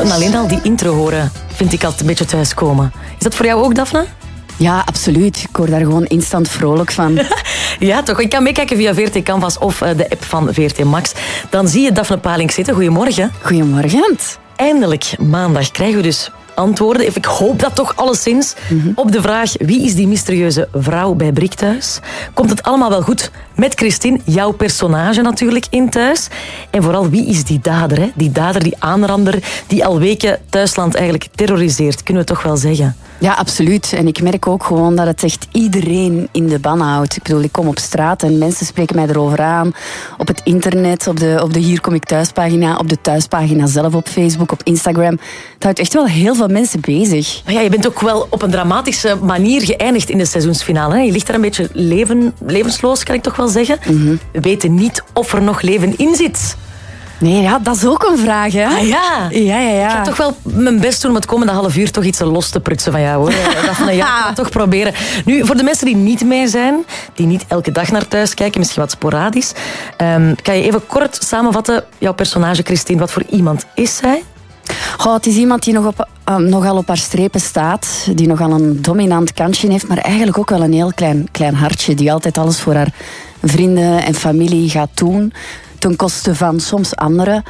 En alleen al die intro horen vind ik altijd een beetje thuiskomen. Is dat voor jou ook, Daphne? Ja, absoluut. Ik word daar gewoon instant vrolijk van. Ja, toch. Ik kan meekijken via VRT Canvas of de app van VRT Max. Dan zie je Daphne Paling zitten. Goedemorgen. Goedemorgen. Eindelijk, maandag, krijgen we dus antwoorden. Ik hoop dat toch alleszins. Op de vraag, wie is die mysterieuze vrouw bij Brik thuis? Komt het allemaal wel goed met Christine, jouw personage natuurlijk, in thuis? En vooral, wie is die dader? Hè? Die dader, die aanrander, die al weken Thuisland eigenlijk terroriseert, kunnen we toch wel zeggen. Ja, absoluut. En ik merk ook gewoon dat het echt iedereen in de ban houdt. Ik bedoel, ik kom op straat en mensen spreken mij erover aan. Op het internet, op de Hier Kom Ik Thuis pagina, op de thuispagina zelf op Facebook, op Instagram. Het houdt echt wel heel veel mensen bezig. Maar ja, je bent ook wel op een dramatische manier geëindigd in de seizoensfinale. Hè? Je ligt daar een beetje levensloos, kan ik toch wel zeggen. We weten niet of er nog leven in zit. Nee, ja, dat is ook een vraag, hè? Ah ja. Ja. Ik ga toch wel mijn best doen om het komende half uur toch iets los te prutsen van jou, hoor. Daphne, ja, ik ga het toch proberen. Nu, voor de mensen die niet mee zijn, die niet elke dag naar thuis kijken, misschien wat sporadisch, kan je even kort samenvatten, jouw personage Christine, wat voor iemand is zij? Goh, het is iemand die nogal op haar strepen staat, die nogal een dominant kantje heeft, maar eigenlijk ook wel een heel klein hartje, die altijd alles voor haar vrienden en familie gaat doen, ten koste van soms anderen.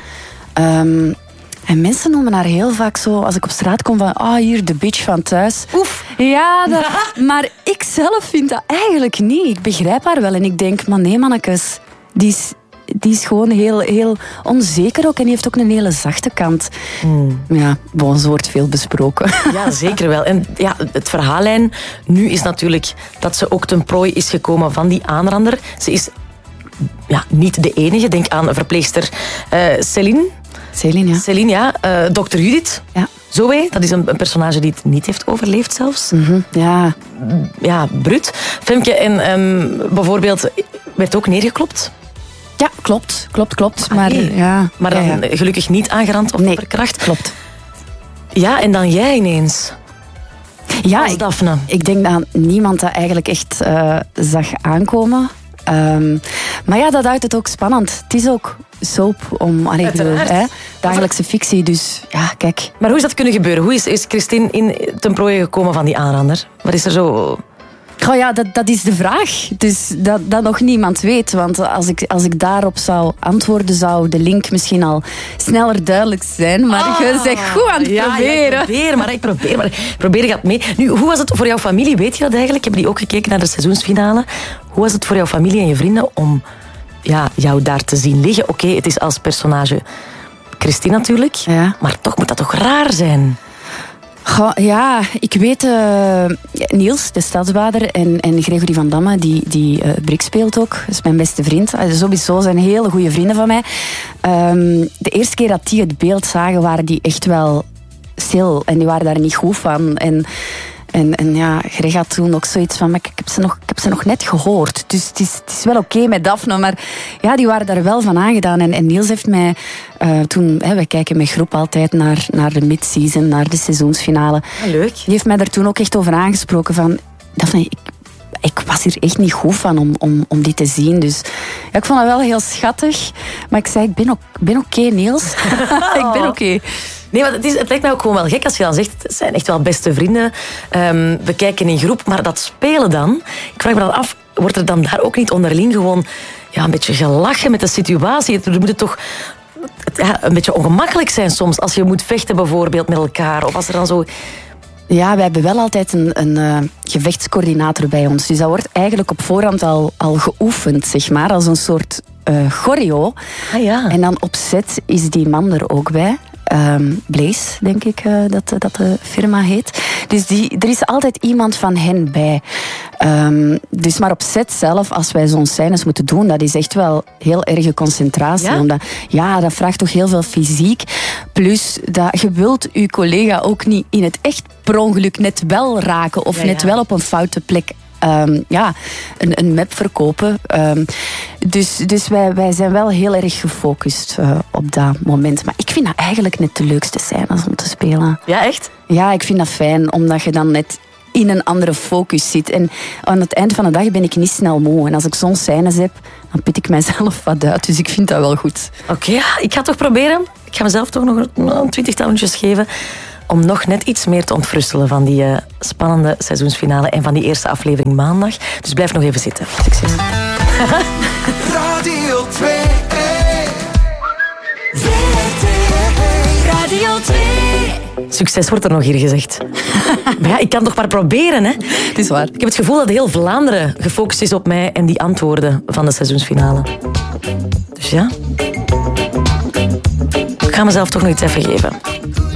En mensen noemen haar heel vaak zo, als ik op straat kom, van hier, de bitch van thuis. Oef. Ja, maar ik zelf vind dat eigenlijk niet. Ik begrijp haar wel en ik denk, maar nee, mannekes, die is gewoon heel onzeker ook en die heeft ook een hele zachte kant. Ja, zo wordt veel besproken. Ja, zeker wel. En ja, het verhaallijn nu is natuurlijk dat ze ook ten prooi is gekomen van die aanrander. Ze is niet de enige. Denk aan verpleegster Céline. Céline, ja. Dokter Judith. Ja. Zoe, dat is een personage die het niet heeft overleefd zelfs. Ja. Ja, Brut. Femke en bijvoorbeeld werd ook neergeklopt. Ja, klopt. Maar dan gelukkig niet aangerand of verkracht. Klopt. Ja, en dan jij ineens. Ja, als Daphne. Ik denk dat niemand dat eigenlijk echt zag aankomen. Maar ja, dat houdt het ook spannend. Het is ook soap dagelijkse fictie, dus ja, kijk. Maar hoe is dat kunnen gebeuren? Hoe is Christine ten prooi gekomen van die aanrander? Wat is er zo... Goh, ja, dat is de vraag. Dus dat nog niemand weet. Want als ik daarop zou antwoorden, zou de link misschien al sneller duidelijk zijn. Maar je bent goed aan het proberen. Ja, ik probeer gaat mee. Nu, hoe was het voor jouw familie? Weet je dat eigenlijk? Hebben die ook gekeken naar de seizoensfinale? Hoe was het voor jouw familie en je vrienden om jou daar te zien liggen? Oké, het is als personage Christine natuurlijk. Ja. Maar toch moet dat toch raar zijn? Goh, ja, ik weet Niels, de stadsbader, en Gregory van Damme, die Brik speelt ook. Dat is mijn beste vriend. Sowieso zijn hele goede vrienden van mij. De eerste keer dat die het beeld zagen, waren die echt wel stil. En die waren daar niet goed van. En ja, Greg had toen ook zoiets van, maar ik heb ze nog net gehoord. Dus het is wel oké met Daphne. Maar ja, die waren daar wel van aangedaan. En Niels heeft mij toen... wij kijken met groep altijd naar de mid-season, naar de seizoensfinale. Ja, leuk. Die heeft mij daar toen ook echt over aangesproken van... Daphne, ik was hier echt niet goed van om dit te zien. Dus ja, ik vond dat wel heel schattig. Maar ik zei, ik ben oké, Niels. Ik ben oké. Nee, maar het lijkt mij ook gewoon wel gek als je dan zegt, het zijn echt wel beste vrienden. We kijken in groep, maar dat spelen dan... Ik vraag me dan af, wordt er dan daar ook niet onderling gewoon een beetje gelachen met de situatie? Er moet het toch een beetje ongemakkelijk zijn soms als je moet vechten bijvoorbeeld met elkaar. Of als er dan zo... Ja, wij hebben wel altijd een gevechtscoördinator bij ons. Dus dat wordt eigenlijk op voorhand al geoefend, zeg maar, als een soort choreo. Ah, ja. En dan op set is die man er ook bij. Blaze, denk ik dat de firma heet. Dus er is altijd iemand van hen bij. Dus maar op set zelf, als wij zo'n scènes moeten doen, dat is echt wel heel erge concentratie. Ja? Dat vraagt toch heel veel fysiek. Plus, je wilt je collega ook niet in het echt per ongeluk net wel raken of net wel op een foute plek een map verkopen. Dus wij zijn wel heel erg gefocust op dat moment. Maar ik vind dat eigenlijk net de leukste scènes om te spelen. Ja, echt? Ja, ik vind dat fijn, omdat je dan net in een andere focus zit. En aan het eind van de dag ben ik niet snel moe. En als ik zo'n scènes heb, dan put ik mijzelf wat uit. Dus ik vind dat wel goed. Oké, ik ga het toch proberen. Ik ga mezelf toch nog een 20 minuutjes geven om nog net iets meer te ontfrustelen van die spannende seizoensfinale en van die eerste aflevering maandag. Dus blijf nog even zitten. Succes. Radio 2. Radio 2. Succes wordt er nog hier gezegd. Maar ja, ik kan toch maar proberen, hè? Het is waar. Ik heb het gevoel dat heel Vlaanderen gefocust is op mij en die antwoorden van de seizoensfinale. Dus ja. Ik ga mezelf toch nog iets even geven.